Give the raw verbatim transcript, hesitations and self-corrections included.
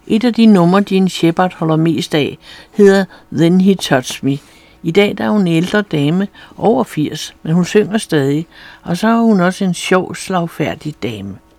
Et af de numre, Jean Shepard holder mest af, hedder Then He Touched Me. I dag der er hun en ældre dame, over firs, men hun synger stadig, og så er hun også en sjov, slagfærdig dame.